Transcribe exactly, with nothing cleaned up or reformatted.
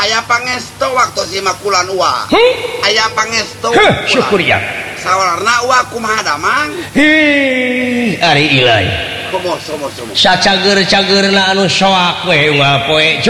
aya pangestu waktu simakulan uang aya pangestu syukur ya sawarna uang kumaha damang hi ari ilai komo somo somo sacager-cagerna anu soak we unggal poe